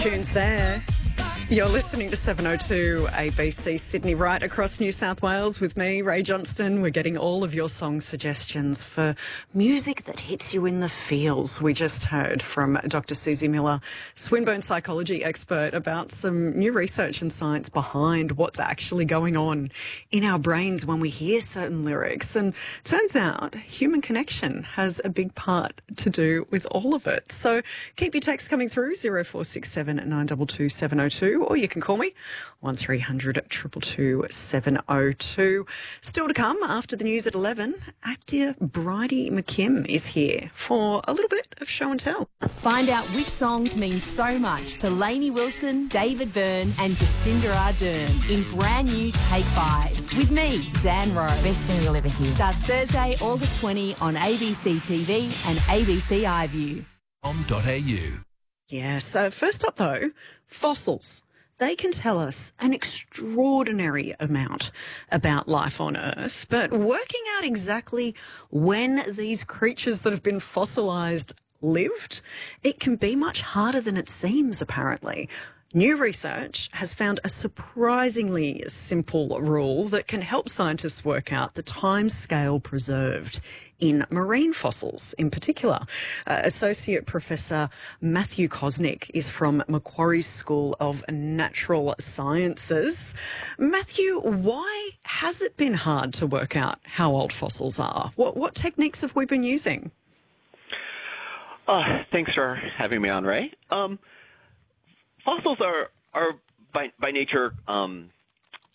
Tunes there. You're listening to 702 ABC Sydney, right across New South Wales with me, Ray Johnston. We're getting all of your song suggestions for music that hits you in the feels. We just heard from Dr. Susie Miller, Swinburne psychology expert, about some new research and science behind what's actually going on in our brains when we hear certain lyrics. And turns out human connection has a big part to do with all of it. So keep your texts coming through, 0467 922 702. Or you can call me, 1300 222 702. Still to come after the news at 11, actor Bridie McKim is here for a little bit of show and tell. Find out which songs mean so much to Lainey Wilson, David Byrne and Jacinda Ardern in brand new Take 5 with me, Zan Rowe. Best thing you'll ever hear. Starts Thursday, August 20 on ABC TV and ABC iView. .com.au. Yeah, so first up though, fossils. They can tell us an extraordinary amount about life on Earth, but working out exactly when these creatures that have been fossilised lived, it can be much harder than it seems, apparently. New research has found a surprisingly simple rule that can help scientists work out the time scale preserved in marine fossils in particular. Associate Professor Matthew Kosnick is from Macquarie School of Natural Sciences. Matthew, why has it been hard to work out how old fossils are? What techniques have we been using? Thanks for having me on, Ray. Fossils are by nature